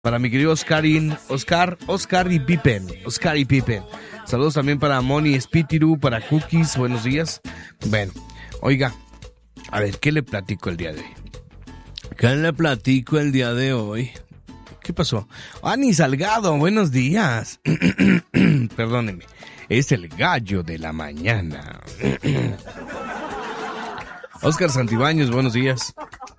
Para mi querido Oscar y Pippen. Saludos también para Moni Spitiru, para Cookies, buenos días. Bueno, oiga, a ver, ¿qué le platico el día de hoy? ¿Qué pasó? Ani Salgado, buenos días. Perdónenme, es el gallo de la mañana. Oscar Santibáñez, buenos días.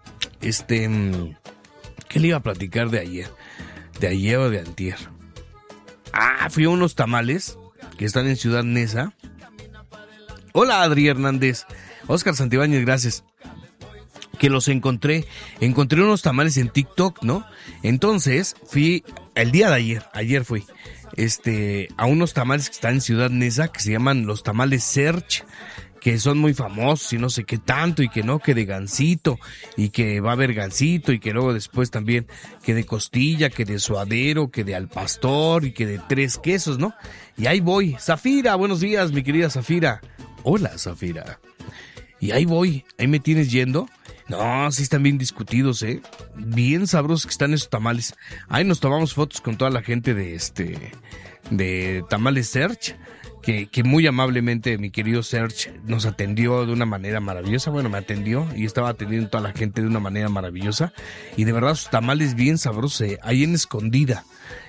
¿Qué le iba a platicar de ayer? ¿De ayer o de antier? Fui a unos tamales que están en Ciudad Neza. Hola, Adri Hernández. Oscar Santibáñez, gracias. Que los encontré unos tamales en TikTok, ¿no? Entonces, fui el día de ayer fui, a unos tamales que están en Ciudad Neza, que se llaman los tamales Search, que son muy famosos y no sé qué tanto, y que no, que de gansito, y que va a haber gansito, y que luego después también que de costilla, que de suadero, que de al pastor, y que de 3 quesos, ¿no? Y ahí voy. Zafira, buenos días, mi querida Zafira. Hola, Zafira. Y ahí voy, ahí me tienes yendo. No, sí están bien discutidos, bien sabrosos que están esos tamales. Ahí nos tomamos fotos con toda la gente de Tamales Search, que muy amablemente mi querido Search nos atendió de una manera maravillosa. Bueno, me atendió y estaba atendiendo a toda la gente de una manera maravillosa. Y de verdad sus tamales bien sabrosos, ahí en Escondida.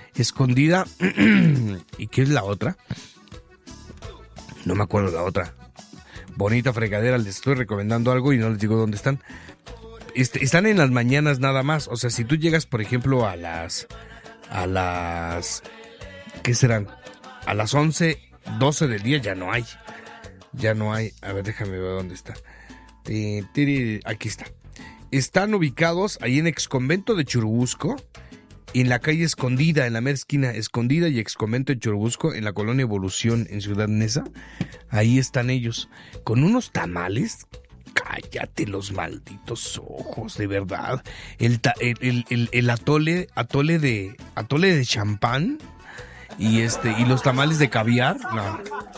¿Y qué es la otra? No me acuerdo la otra. Bonita fregadera, les estoy recomendando algo y no les digo dónde están. Están en las mañanas nada más. O sea, si tú llegas, por ejemplo, a las ¿qué serán? A las 11, 12 del día ya no hay. A ver, déjame ver dónde está. Aquí está. Están ubicados ahí en Exconvento de Churubusco, en la calle Escondida, en la mera esquina Escondida y Exconvento de Churubusco, en la colonia Evolución, en Ciudad Neza. Ahí están ellos, con unos tamales. Cállate los malditos ojos, de verdad. El atole de champán y los tamales de caviar. No.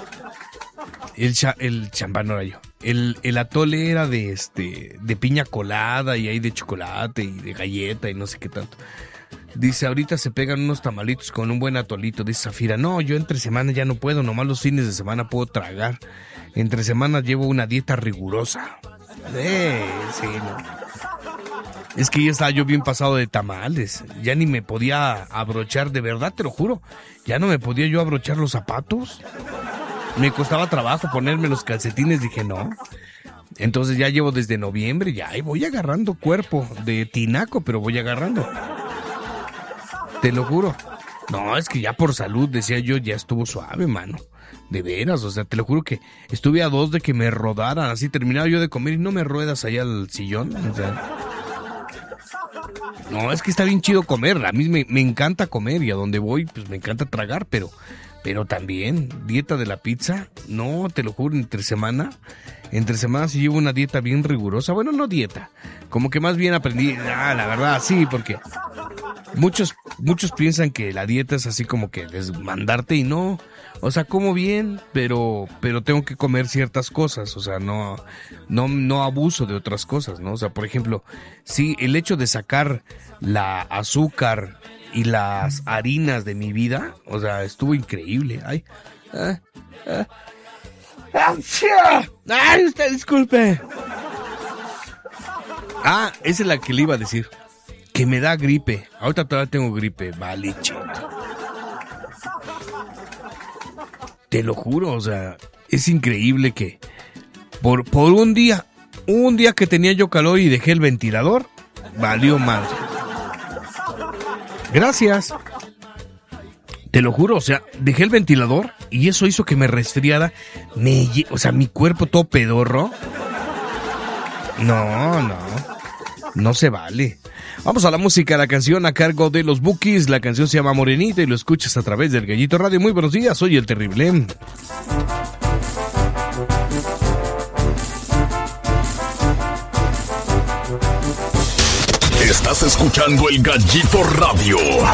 El champán no era yo. El atole era de piña colada y ahí de chocolate y de galleta y no sé qué tanto. Dice, ahorita se pegan unos tamalitos con un buen atolito. Dice Zafira, no, yo entre semana ya no puedo, nomás los fines de semana puedo tragar. Entre semana llevo una dieta rigurosa. Sí, no. Es que ya estaba yo bien pasado de tamales. Ya ni me podía abrochar, de verdad, te lo juro. Ya no me podía yo abrochar los zapatos. Me costaba trabajo ponerme los calcetines, dije no. Entonces ya llevo desde noviembre, ya voy agarrando cuerpo de tinaco, pero voy agarrando. Te lo juro. No, es que ya por salud, decía yo, ya estuvo suave, mano. De veras, o sea, te lo juro que estuve a 2 de que me rodaran. Así terminaba yo de comer y no me ruedas allá al sillón. O sea, no, es que está bien chido comer. A mí me encanta comer y a donde voy, pues me encanta tragar, pero también, dieta de la pizza, no, te lo juro, entre semana sí llevo una dieta bien rigurosa. Bueno, no dieta, como que más bien aprendí, la verdad, sí, porque muchos piensan que la dieta es así como que desmandarte y no, o sea, como bien, pero tengo que comer ciertas cosas, o sea, no abuso de otras cosas, ¿no? O sea, por ejemplo, sí, el hecho de sacar la azúcar y las harinas de mi vida, o sea, estuvo increíble. Ay, usted disculpe. Esa es la que le iba a decir. Que me da gripe. Ahorita todavía tengo gripe. Vale, chico. Te lo juro, o sea, es increíble que por un día que tenía yo calor y dejé el ventilador, valió madre. Gracias. Te lo juro, o sea, dejé el ventilador y eso hizo que me resfriara. O sea, mi cuerpo todo pedorro. No se vale. Vamos a la música, la canción a cargo de los Bukis. La canción se llama Morenita y lo escuchas a través del Gallito Radio. Muy buenos días, soy el Terrible. Estás escuchando el Gallito Radio.